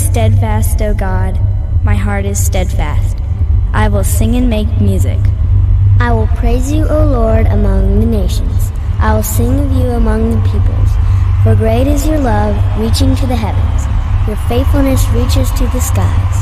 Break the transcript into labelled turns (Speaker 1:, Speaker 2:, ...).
Speaker 1: steadfast, O God. My heart is steadfast. I will sing and make music.
Speaker 2: I will praise you, O Lord, among the nations. I will sing of you among the peoples. For great is your love, reaching to the heavens. Your faithfulness reaches to the skies.